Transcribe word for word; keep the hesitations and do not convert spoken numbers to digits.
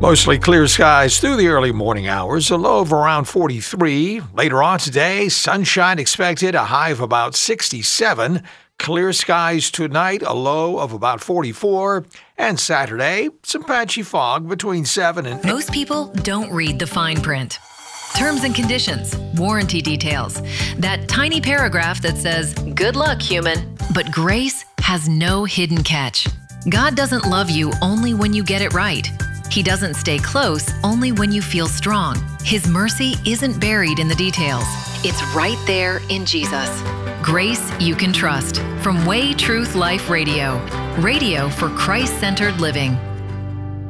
Mostly clear skies through the early morning hours, a low of around forty-three. Later on today, sunshine expected, a high of about sixty-seven. Clear skies tonight, a low of about forty-four. And Saturday, some patchy fog between seven and eight. Most people don't read the fine print. Terms and conditions, warranty details, that tiny paragraph that says, "Good luck, human." But grace has no hidden catch. God doesn't love you only when you get it right. He doesn't stay close only when you feel strong. His mercy isn't buried in the details. It's right there in Jesus. Grace you can trust. From Way Truth Life Radio. Radio for Christ-centered living.